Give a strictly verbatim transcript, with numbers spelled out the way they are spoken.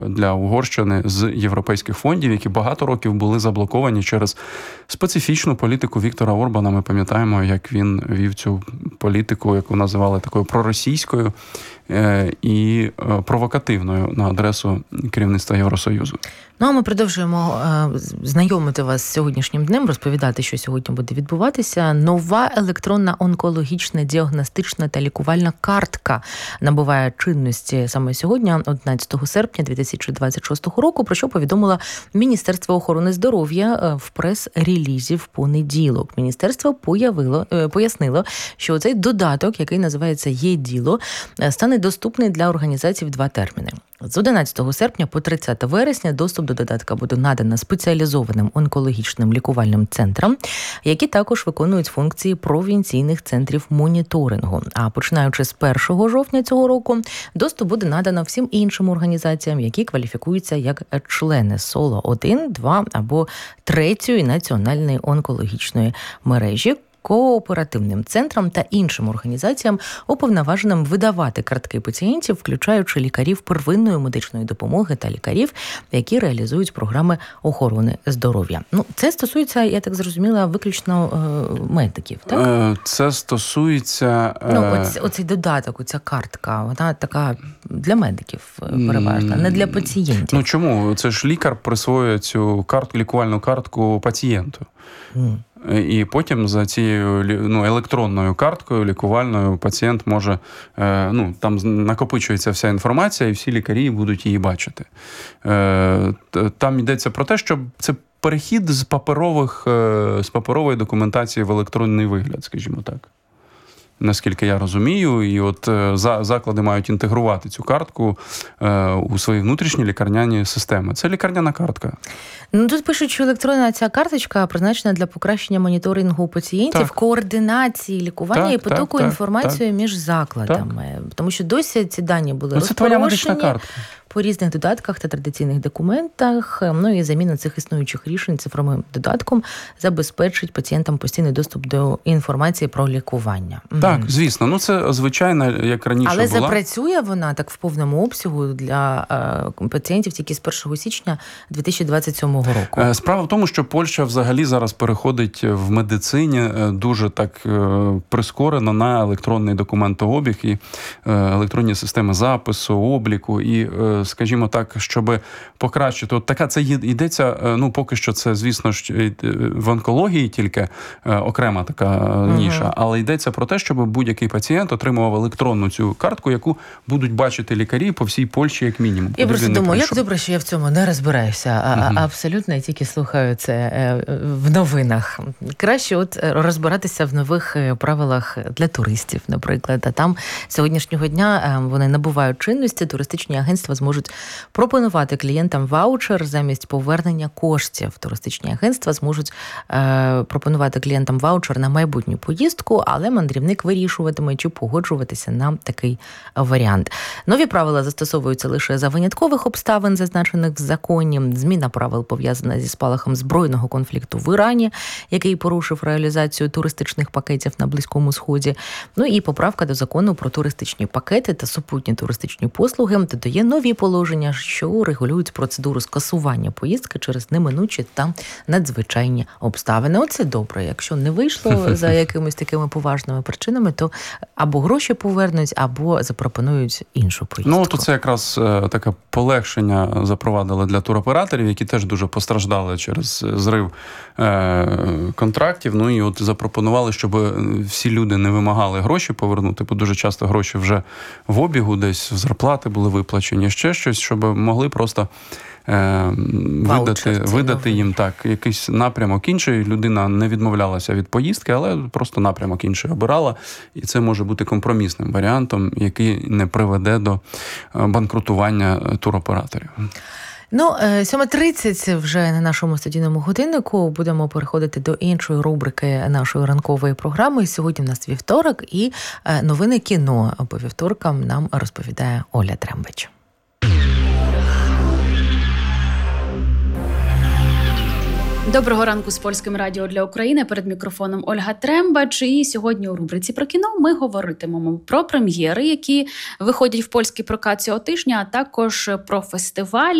для Угорщини з європейських фондів, які багато років були заблоковані через специфічну політику Віктора Орбана. Ми пам'ятаємо, як він вів цю політику, яку називали такою проросійською і провокативною на адресу керівництва Євросоюзу. Ну, а ми продовжуємо е, знайомити вас з сьогоднішнім днем, розповідати, що сьогодні буде відбуватися. Нова електронна онкологічна діагностична та лікувальна картка набуває чинності саме сьогодні, одинадцятого серпня дві тисячі двадцять шостого року, про що повідомило Міністерство охорони здоров'я в прес-релізі в понеділок. Міністерство появило, е, пояснило, що цей додаток, який називається «Є-діло», стане доступний для організацій в два терміни. З одинадцятого серпня по тридцяте вересня доступ до додатка буде надано спеціалізованим онкологічним лікувальним центрам, які також виконують функції провінційних центрів моніторингу. А починаючи з першого жовтня цього року, доступ буде надано всім іншим організаціям, які кваліфікуються як члени соло один, два або третьої національної онкологічної мережі, кооперативним центрам та іншим організаціям, уповноваженим видавати картки пацієнтів, включаючи лікарів первинної медичної допомоги та лікарів, які реалізують програми охорони здоров'я. Ну, це стосується, я так зрозуміла, виключно е, медиків, так? Це стосується... Е... Ну, оць, оцей додаток, оця картка, вона така для медиків переважно, не для пацієнтів. Ну, чому? Це ж лікар присвоює цю картку, лікувальну картку пацієнту. Mm. І потім за цією ну, електронною карткою лікувальною пацієнт може, ну, там накопичується вся інформація, і всі лікарі будуть її бачити. Там йдеться про те, що це перехід з паперових, з паперової документації в електронний вигляд, скажімо так. Наскільки я розумію, і от заклади мають інтегрувати цю картку у свої внутрішні лікарняні системи. Це лікарняна картка. Ну, тут пишуть, що електронна ця карточка призначена для покращення моніторингу пацієнтів, так. координації лікування так, і потоку так, інформації так, між закладами. Так. Тому що досі ці дані були ну, розпорошені по різних додатках та традиційних документах. Ну і заміна цих існуючих рішень цифровим додатком забезпечить пацієнтам постійний доступ до інформації про лікування. Так, mm. звісно. Ну це звичайно, як раніше Але була. Але запрацює вона так в повному обсягу для е, пацієнтів тільки з першого січня дві тисячі двадцять сьомого року. Справа в тому, що Польща взагалі зараз переходить в медицині дуже так прискорено на електронний документообіг і електронні системи запису, обліку і, скажімо так, щоб покращити. От така це йдеться, ну поки що це, звісно ж, в онкології тільки окрема така ніша, угу. але йдеться про те, щоб будь-який пацієнт отримував електронну цю картку, яку будуть бачити лікарі по всій Польщі як мінімум. Я просто думаю, як добре, що я в цьому не розбираюся, а, угу. абсолютно я тільки слухаю це в новинах. Краще от розбиратися в нових правилах для туристів, наприклад. А там сьогоднішнього дня вони набувають чинності, туристичні агентства зможуть пропонувати клієнтам ваучер замість повернення коштів. Туристичні агентства зможуть е, пропонувати клієнтам ваучер на майбутню поїздку, але мандрівник вирішуватиме, чи погоджуватися на такий варіант. Нові правила застосовуються лише за виняткових обставин, зазначених в законі. Зміна правил пов'язана зі спалахом збройного конфлікту в Ірані, який порушив реалізацію туристичних пакетів на Близькому Сході. Ну і поправка до закону про туристичні пакети та супутні туристичні послуги додає нові положення, що регулюють процедуру скасування поїздки через неминучі та надзвичайні обставини. Оце добре. Якщо не вийшло за якимись такими поважними причинами, то або гроші повернуть, або запропонують іншу поїздку. Ну, то це якраз е, таке полегшення запровадили для туроператорів, які теж дуже постраждали через зрив е, контрактів. Ну і от запропонували, щоб всі люди не вимагали гроші повернути, бо дуже часто гроші вже в обігу, десь в зарплати були виплачені, ще щось, щоб могли просто е, видати, видати їм так якийсь напрямок інший. Людина не відмовлялася від поїздки, але просто напрямок інший обирала. І це може бути компромісним варіантом, який не приведе до банкрутування туроператорів. Ну, сьома тридцять вже на нашому студійному годиннику. Будемо переходити до іншої рубрики нашої ранкової програми. Сьогодні в нас вівторок і новини кіно. По вівторкам нам розповідає Оля Трембич. Доброго ранку з Польським радіо для України. Перед мікрофоном Ольга Трембач. І сьогодні у рубриці про кіно ми говоритимемо про прем'єри, які виходять в польський прокат цього тижня, а також про фестиваль,